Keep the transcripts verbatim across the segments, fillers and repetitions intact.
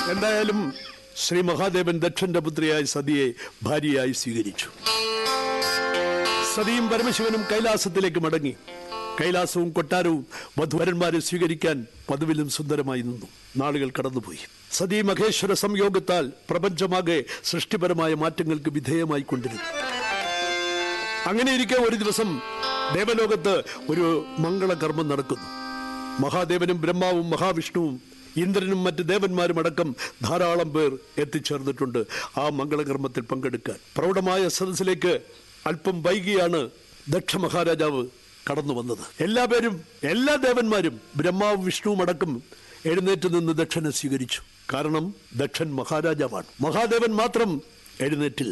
എന്തായാലും ശ്രീ മഹാദേവൻ ദക്ഷന്റെ പുത്രിയായ സതിയെ ഭാര്യയായി സ്വീകരിച്ചു. സതിയും പരമശിവനും കൈലാസത്തിലേക്ക് മടങ്ങി. കൈലാസവും കൊട്ടാരവും വധുവരന്മാരെ സ്വീകരിക്കാൻ പതിവിലും സുന്ദരമായി നിന്നു. നാളുകൾ കടന്നുപോയി. സതി മഹേശ്വര സംയോഗത്താൽ പ്രപഞ്ചമാകെ സൃഷ്ടിപരമായ മാറ്റങ്ങൾക്ക് വിധേയമായി കൊണ്ടിരുന്നു. അങ്ങനെയിരിക്കെ ഒരു ദിവസം ദേവലോകത്ത് ഒരു മംഗളകർമ്മം നടക്കുന്നു. മഹാദേവനും ബ്രഹ്മാവും മഹാവിഷ്ണുവും ഇന്ദ്രനും മറ്റ് ദേവന്മാരും അടക്കം ധാരാളം പേർ എത്തിച്ചേർന്നിട്ടുണ്ട് ആ മംഗളകർമ്മത്തിൽ പങ്കെടുക്കാൻ. പ്രൗഢമായ സദസ്സിലേക്ക് അല്പം വൈകിയാണ് ദക്ഷ മഹാരാജാവ് കടന്നു വന്നത്. എല്ലാ പേരും എല്ലാ ദേവന്മാരും ബ്രഹ്മാവും വിഷ്ണുവും അടക്കം എഴുന്നേറ്റ് നിന്ന് ദക്ഷനെ സ്വീകരിച്ചു. കാരണം ദക്ഷൻ മഹാരാജാവാണ്. മഹാദേവൻ മാത്രം എഴുന്നേറ്റില്ല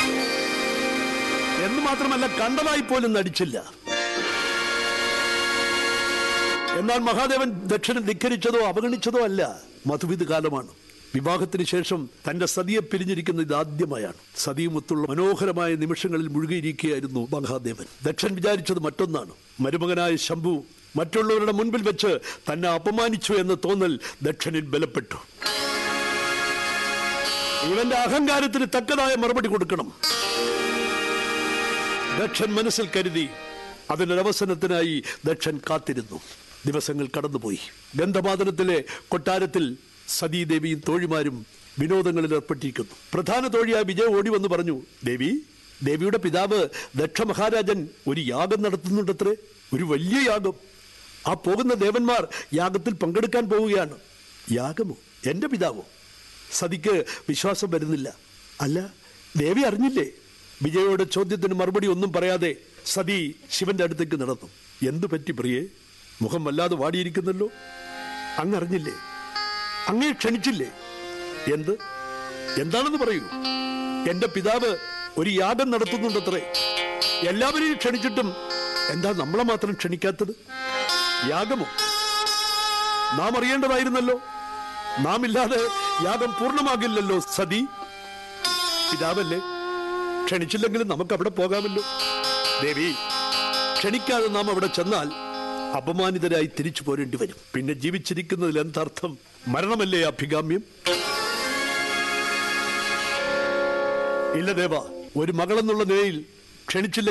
എന്ന് മാത്രമല്ല, കണ്ടതായി പോലും നടിച്ചില്ല. എന്നാൽ മഹാദേവൻ ദക്ഷനെ ധിക്കരിച്ചതോ അവഗണിച്ചതോ അല്ല. മധുവിധ കാലമാണ്. വിവാഹത്തിന് ശേഷം തന്റെ സതിയെ പിരിഞ്ഞിരിക്കുന്നത് ഇതാദ്യമായാണ്. സതിയുമൊത്തുള്ള മനോഹരമായ നിമിഷങ്ങളിൽ മുഴുകിയിരിക്കുകയായിരുന്നു മഹാദേവൻ. ദക്ഷൻ വിചാരിച്ചത് മറ്റൊന്നാണ്. മരുമകനായ ശംഭു മറ്റുള്ളവരുടെ മുൻപിൽ വെച്ച് തന്നെ അപമാനിച്ചു എന്ന തോന്നൽ ദക്ഷനിൽ ബലപ്പെട്ടു. ഇവന്റെ അഹങ്കാരത്തിന് തക്കതായ മറുപടി കൊടുക്കണം ദക്ഷൻ മനസ്സിൽ കരുതി. അതിനൊരവസരത്തിനായി ദക്ഷൻ കാത്തിരുന്നു. ദിവസങ്ങൾ കടന്നുപോയി. ഗന്ധമാദനത്തിലെ കൊട്ടാരത്തിൽ സതീദേവിയും തോഴിമാരും വിനോദങ്ങളിൽ ഏർപ്പെട്ടിരിക്കുന്നു. പ്രധാന തോഴിയായ വിജയ ഓടി വന്ന് പറഞ്ഞു, ദേവി, ദേവിയുടെ പിതാവ് ദക്ഷ മഹാരാജൻ ഒരു യാഗം നടത്തുന്നുണ്ടത്രേ. ഒരു വലിയ യാഗം. ആ പോകുന്ന ദേവന്മാർ യാഗത്തിൽ പങ്കെടുക്കാൻ പോവുകയാണ്. യാഗമോ? എന്റെ പിതാവോ? സതിക്ക് വിശ്വാസം വരുന്നില്ല. അല്ല, ദേവി അറിഞ്ഞില്ലേ? വിജയയുടെ ചോദ്യത്തിന് മറുപടി ഒന്നും പറയാതെ സതി ശിവന്റെ അടുത്തേക്ക് നടന്നു. എന്തു പറ്റി പ്രിയേ? മുഖം വല്ലാതെ വാടിയിരിക്കുന്നല്ലോ. അങ്ങറിഞ്ഞില്ലേ? അങ്ങേ ക്ഷണിച്ചില്ലേ? എന്ത് എന്താണെന്ന് പറയൂ. എന്റെ പിതാവ് ഒരു യാഗം നടത്തുന്നുണ്ടത്രേ. എല്ലാവരെയും ക്ഷണിച്ചിട്ടും എന്താ നമ്മളെ മാത്രം ക്ഷണിക്കാത്തത്? യാഗമോ? നാം അറിയേണ്ടതായിരുന്നല്ലോ. നാം ഇല്ലാതെ യാഗം പൂർണ്ണമാകില്ലല്ലോ സതി. പിതാവല്ലേ, ക്ഷണിച്ചില്ലെങ്കിലും നമുക്ക് അവിടെ പോകാമല്ലോ. ദേവി, ക്ഷണിക്കാതെ നാം അവിടെ ചെന്നാൽ അപമാനിതരായി തിരിച്ചു പോരേണ്ടി വരും. പിന്നെ ജീവിച്ചിരിക്കുന്നതിൽ എന്തർത്ഥം? മരണമല്ലേ അഭികാമ്യം? ഇല്ല ദേവ, ഒരു മകളെന്നുള്ള നിലയിൽ ക്ഷണിച്ചില്ല